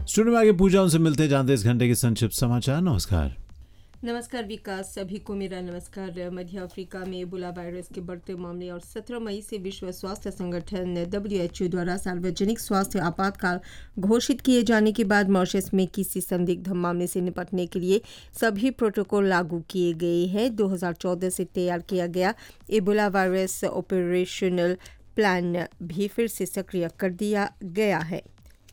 Studio में आगे पूजा उनसे मिलते जानते इस घंटे के संक्षिप्त समाचार। नमस्कार विकास, सभी को मेरा नमस्कार। मध्य अफ्रीका में इबोला वायरस के बढ़ते मामले और 17 मई से विश्व स्वास्थ्य संगठन WHO द्वारा सार्वजनिक स्वास्थ्य आपातकाल घोषित किए जाने के बाद मॉरिशस में किसी संदिग्ध मामले से निपटने के लिए सभी प्रोटोकॉल लागू किए गए हैं। 2014 से तैयार किया गया इबोला वायरस ऑपरेशनल प्लान भी फिर से सक्रिय कर दिया गया है।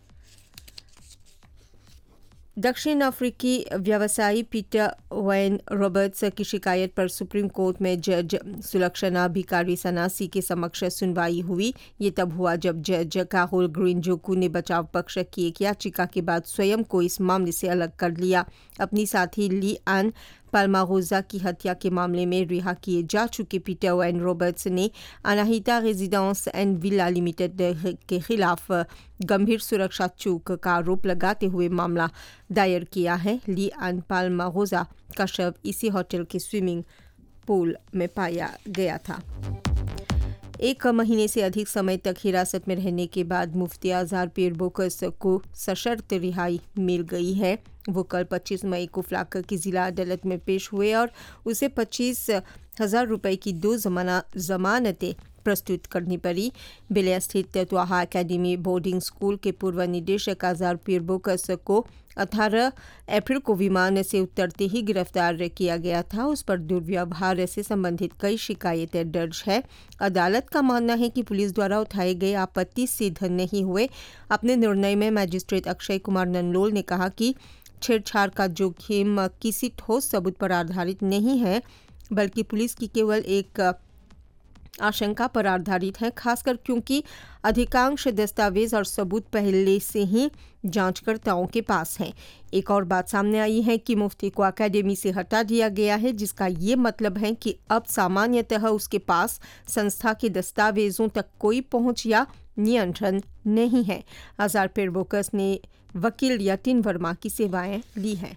दक्षिण अफ्रीकी व्यवसायी पीटर वैन रॉबर्ट्स की शिकायत पर सुप्रीम कोर्ट में जज सुलक्षणा भिकारी सनासी के समक्ष सुनवाई हुई। ये तब हुआ जब जज काहुल ग्रीनजोकू ने बचाव पक्ष की एक याचिका के बाद स्वयं को इस मामले से अलग कर लिया। अपनी साथी ली एन पाल्मारोजा की हत्या के मामले में रिहा किए जा चुके पीटर वैन रॉबर्ट्स ने Anahita residence and villa limited के खिलाफ गंभीर सुरक्षा चूक का आरोप लगाते हुए मामला दायर किया है। ली एन पाल्मारोजा का शव इसी होटल के स्विमिंग पूल में पाया गया था। एक महीने से अधिक समय तक हिरासत में रहने के बाद मुफ्ती आज़ार पीर बोकस को सशर्त रिहाई मिल गई है। वो कल 25 मई को फ्लाकर की जिला अदालत में पेश हुए और उसे 25,000 रुपये की 2 जमानतें प्रस्तुत करनी पड़ी। बेलिया स्थित त्वाहा एकेडमी बोर्डिंग स्कूल के पूर्व निदेशक आज़ार पीर बोकस को 18 अप्रैल को विमान से उतरते ही गिरफ्तार किया गया था। उस पर दुर्व्यवहार से संबंधित कई शिकायतें दर्ज है। अदालत का मानना है कि पुलिस द्वारा उठाए गए आपत्ति सिद्ध नहीं हुए। अपने निर्णय में मजिस्ट्रेट अक्षय कुमार नंदलोल ने कहा कि छेड़छाड़ का जोखिम किसी ठोस सबूत पर आधारित नहीं है, बल्कि पुलिस की केवल एक आशंका पर आधारित है, खासकर क्योंकि अधिकांश दस्तावेज और सबूत पहले से ही जांचकर्ताओं के पास हैं। एक और बात सामने आई है कि मुफ्ती को अकेडमी से हटा दिया गया है, जिसका ये मतलब है कि अब सामान्यतः उसके पास संस्था के दस्तावेजों तक कोई पहुंच या नियंत्रण नहीं है। आज़ार पीर बोकस ने वकील यतिन वर्मा की सेवाएं ली हैं।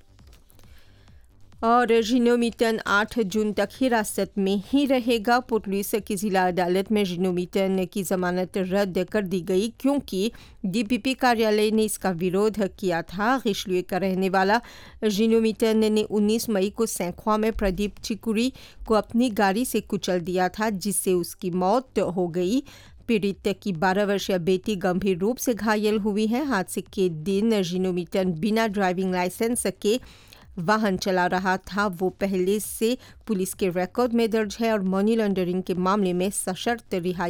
और जिनोमिटन 8 जून तक हिरासत में ही रहेगा। पोर्ट लुइस की जिला अदालत में जिनोमिटन की जमानत रद्द कर दी गई क्योंकि DPP कार्यालय ने इसका विरोध किया था। रिशलुए का रहने वाला जिनोमिटन ने 19 मई को सैंखवा में प्रदीप चिकुरी को अपनी गाड़ी से कुचल दिया था, जिससे उसकी मौत हो गई। पीड़ित की 12 वर्षीय बेटी गंभीर रूप से घायल हुई है। हादसे के दिन जिनोमिटन बिना ड्राइविंग लाइसेंस के वाहन चला रहा था। वो पहले से पुलिस के रिकॉर्ड में दर्ज है और मनी लॉन्ड्रिंग के मामले में सशर्त रिहाई